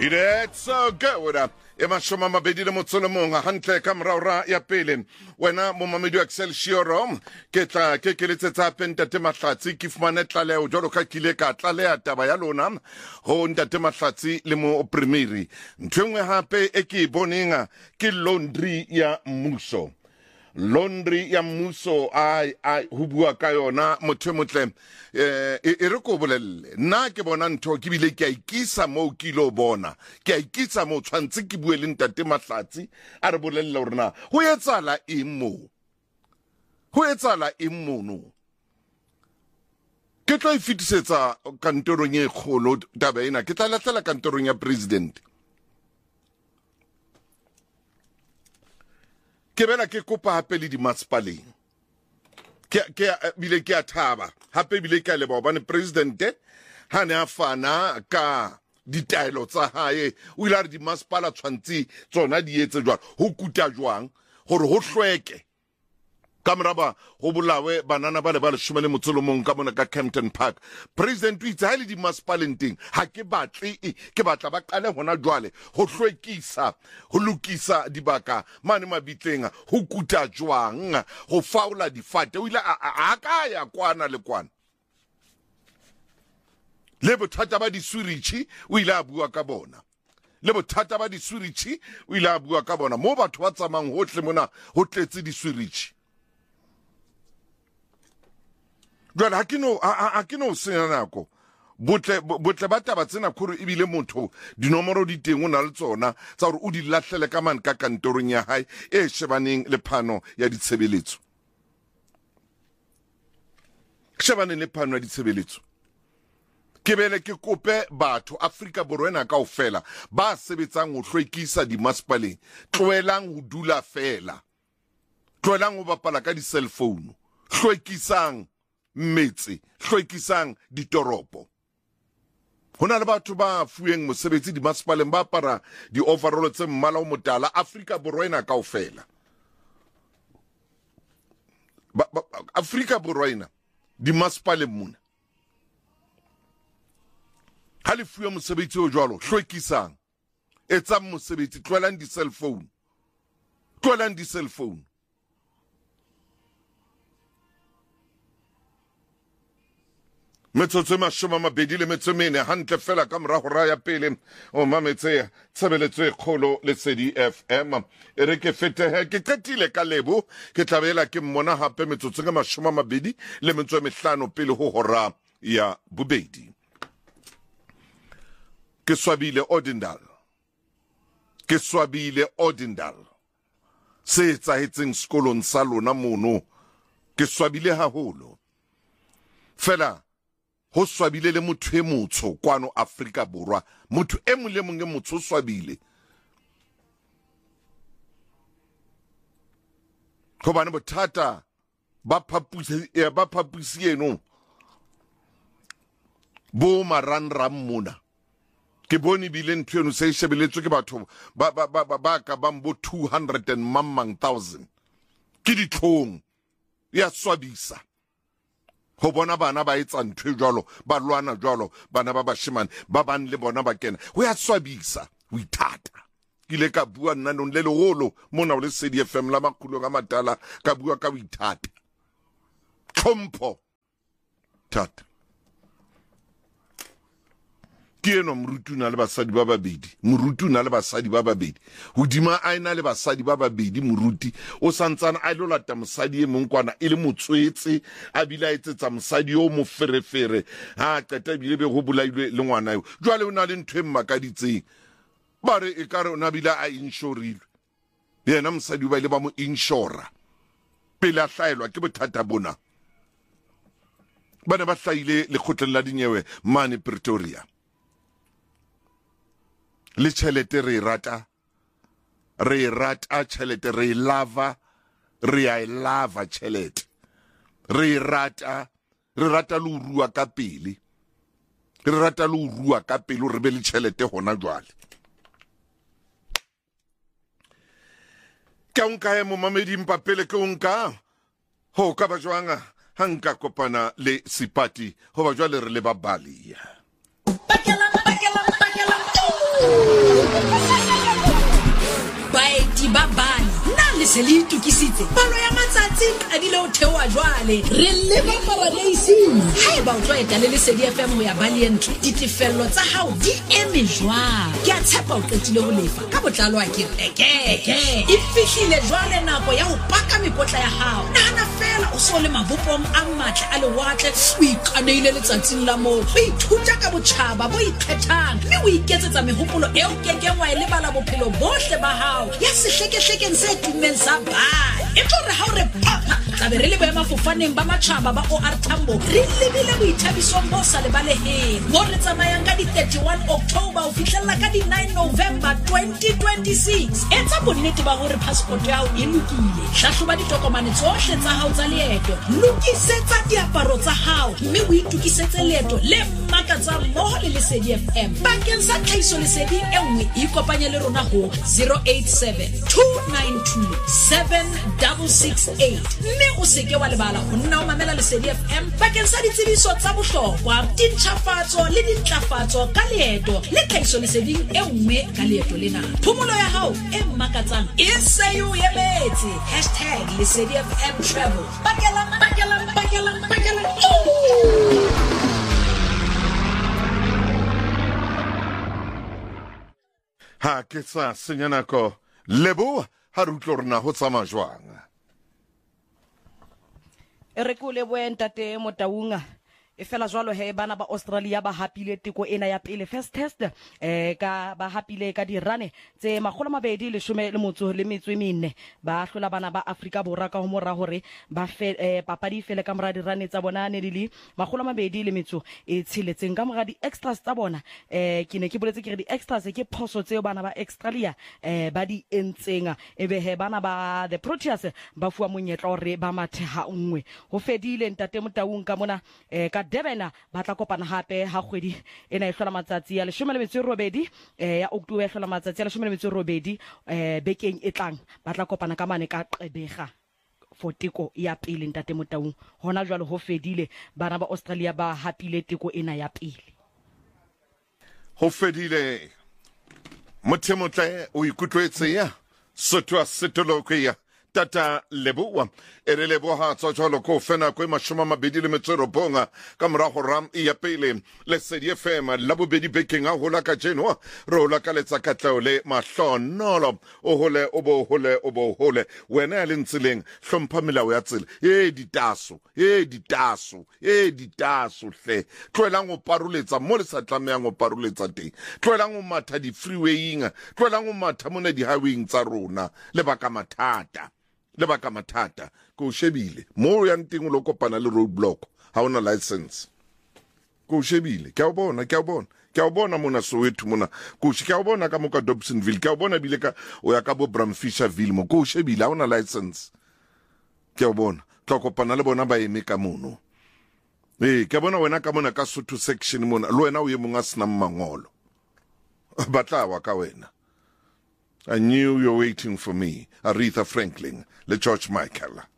It's good. Emashoma mabedi le motsolomong hantle ka mraura ya pele wena mo mamedi wa Excelsior ke tla ke keletsetsa pentate Mahlatsi ke fumane tlaleo jolo ka kile ka tlalea taba ya lona ho ntate Mahlatsi le mo primary ntwengwe hape e ke boninga ke laundry ya mmuso. Laundry ya mmuso ai ho bua ka yona motho motle e re ko bolelle nna ke bona ntho ke bile ke a ikisa mo ke lo bona ke a ikisa mo tshwantse ke bue le ntate Mahlatsi a re bolelle hore na ho etsala eng no ke tla ifitisetsa kantorong e kgolo taba ena ke tla latela kantorong ya president ke bela ke kopa hape le di masipaleng ke bile ke a thaba hape bile ke a leba hobane presidente ha ne a fana ka ditaelo tsa hae o ile a re di masipala tshwantse tsona di etse jwang ho kuta jwang hore ho hlweke ka moraba ho bolawe banana ba le ba leshome le motsolomong ka mona ka Kempton Park president o itse ha le di masipalenteng ha ke batle ke batla ba qale hona jwale ho hlwekisa ho lokisa dibaka mane mabitleng ho kuta jwang ho faula difate o ile a ka ya kwana le kwana le bothata ba diswirichi o ile a bua ka bona le bothata ba diswirichi o ile a bua ka bona mo batho ba tsamang hohle mona ho tletse diswirichi jwale ha ke no sena nako botle ba taba tsena khore ebile motho dinomoro di teng o na le tsona tsa hore o di lahlele ka man ka kantorong ya hae e shebaneng le phano ya ditshebeletso ke bele ke kope batho Afrika Borwa kaofela ba sebetsang ho hlwekisa di masipaleng tloelang ho dula fela tloelang ho bapala ka di cell phone hlwekisang metsi hlwekisang ditoropo hona le batho ba fueng mosebetsi di masipaleng ba para di overall tse mmala o motala Afrika Borwa kaofela Afrika Borwa di masipaleng mona ha le fuwe mosebetsi o jwalo hlwekisang etsang mosebetsi tloelang di cell phone metsotso mashome a mabedi le metso e mene hantle fela ka mora hora ya pele o mametse tshebeletso e kgolo Lesedi FM e re ke fete ke qetile ka lebo ke tlabela ke mmona hape metsotso ka mashome a mabedi le metso e mehlano pele ho hora ya bobedi ke swabile Odindal se etsahetseng sekolong sa lona mono ke swabile haholo fela ho swabile le motho e motsho kwano Afrika Borwa motho e mong le mong e motsho swabile ho bana bothata ba phapusi eno bo maranram mona ke bone bile ntho eno se shebeletswe ke batho ba ka bambo 200 and mamang thousand ke ditlhong ya swabisa ho bona bana ba etsa ntho jwalo ba lwana jwalo bana ba bashimane ba ban le bona ba kena ho ya swabisa o ithata ile ka bua nna no le leholo mona o le Lesedi FM la makulo ga matala ka bua ka o ithata tlhompho thata ke eno moruti na le basadi ba babedi hodima a ina le basadi ba babedi moruti o santsana a lo lata mosadi e mong kwana e le motswetse a bila etsetsa mosadi o mo ferefere ha qeta bile be go bolailwe le ngwana yo jwale o na le ntho e mmakaditseng ba re e ka re ona bila a insurilwe yena mosadi ba ile ba mo insura pele a hlaelwa ke bothata bona ba ne ba hlaile lekgotleng la dinyewe mane Pretoria le tšhelete re rata tšhelete re lava tšhelete re rata le ho rua ka pele re be le tšhelete hona jwale ka unka mo mamedi mpapele ke unka ho ka ba jwanga hanka kopana le sipati ho ba jwale re le ba Bali. se le itukisitse palo ya matsatsi a dile o theoa jwale re leba paradising haeba o tlo eta le Lesedi FM ho ya Balientle ditefello tsa hao di eme jwang ke a tshepa o qetile ho lefa ka botlalo a ke e fihlile jwale nako ya ho paka mekotla ya hao nahana fela o so le mabopong a matle a lewatle o ikaneile letsatsing la mo o ithuta ka botjhaba bo ikgethang mme o iketsetsa mehopolo eo kekeng wa e lebala bophelo bohle ba hao ya sehlekehlekeng se tumeng sa Bali e tlo re ha o re papa tlabe re le boemafofaneng ba matjhaba ba OR Tambo re lebile boithabisong bo sa lebaleheng bo re tsamayang ka di 31 October ho fihlella ka di 9 November 2026 etsa bonnete ba hore passport ya hao e lokile hlahloba ditokomane tsohle tsa hao tsa leeto lokisetsa diaparo tsa hao mme o itukisetse leeto le makatsang mmoho le Lesedi FM bakeng sa tlhahiso leseding e nngwe ikopanye le rona ho 087 292 7668 mme o seke wa lebala ho nna o mamela Lesedi FM bakeng sa ditsebiso tsa bohlokwa dintjhafatso le dintlafatso ka leeto le tlhahiso leseding e nngwe ka leeto lena phomolo ya hao e makatsang e se yo emetse #Lesedi FM travel bakela ha ke sa senya nako lebo ha re utlwa rona ho tsama jwang re ko le boentate Motaunga e fela jwalo he bana ba Australia ba hapile teko ena ya pele first test ka ba hapile ka dirane tse 214 ba hlola bana ba Afrika Borwa ka ho mora hore ba papadi fele ka mora dirane tsa bona ne di 216 ka mora di extras tsa bona ke ne ke boletse ke re di extras ke phoso tseo bana ba Australia ba di entsenga ebe he bana ba the Proteas ba fuwa monyetla hore ba mathe ha nngwe ho fedile ntate Motaung ka mona ka Devena ba tla kopana hape ha kgwedi ena e hlola matsatsi ya 18 ya October e hlola matsatsi ya 18 bekeng e tlang ba tla kopana ka mane ka Qebega for teko ya pele ntate Motaung hona jwale ho fedile bana ba Australia ba hapile teko ena ya pele ho fedile mothemotle o ikutlwetse ya sotwa setolokia tata leboa ere leboha tsotjolo ko fena ko mashoma mabedi le metsero bonga ka morago ram ya pele Lesedi FM la bobedi bekeng a hola ka jeno ro la ka letsa ka tlole mahlonolo o hole wena ya lentsileng hlompha melao ya tsela ditaso hle tloelang o paruletsa mo le sa tlameang o paruletsa teng tloelang o matha di freewaying tloelang o matha mona di highwaying tsa rona le baka mathata ko shebile mo ya nting lo kopana le roadblock ha ona license ko shebile ke a bona mona Soweto mona ko ke a bona ka moka Dobsonville ke a bona bile ka o ya ka bo Bramfisherville mo ko shebile ha ona license ke a bona tlo kopana le bona ba eme ka mono ke a bona wena ka mona ka Sotho section mona le wena o ye monga sna mangolo batla wa ka wena I knew you're waiting for me. Aretha Franklin, le George Michael.